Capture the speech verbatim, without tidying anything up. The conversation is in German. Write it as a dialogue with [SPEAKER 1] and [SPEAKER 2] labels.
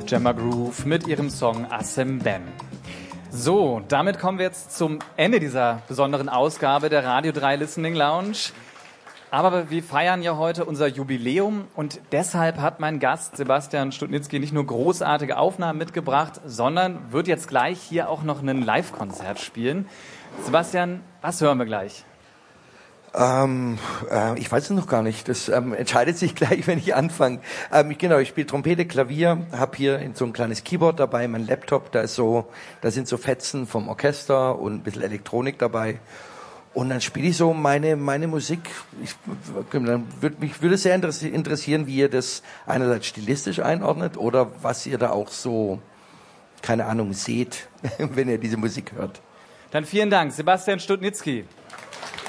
[SPEAKER 1] Gemma Groove mit ihrem Song Assem Ben. So, damit kommen wir jetzt zum Ende dieser besonderen Ausgabe der Radio drei Listening Lounge. Aber wir feiern ja heute unser Jubiläum und deshalb hat mein Gast Sebastian Studnitzky nicht nur großartige Aufnahmen mitgebracht, sondern wird jetzt gleich hier auch noch ein Live-Konzert spielen. Sebastian, was hören wir gleich?
[SPEAKER 2] Ähm, äh, ich weiß es noch gar nicht. Das ähm, entscheidet sich gleich, wenn ich anfange. Ähm, ich, genau, ich spiele Trompete, Klavier, habe hier so ein kleines Keyboard dabei, mein Laptop, da ist so, da sind so Fetzen vom Orchester und ein bisschen Elektronik dabei. Und dann spiele ich so meine meine Musik. Ich, dann würde mich würde sehr interessieren, wie ihr das einerseits stilistisch einordnet oder was ihr da auch so, keine Ahnung, seht, wenn ihr diese Musik hört.
[SPEAKER 1] Dann vielen Dank, Sebastian Studnitzky.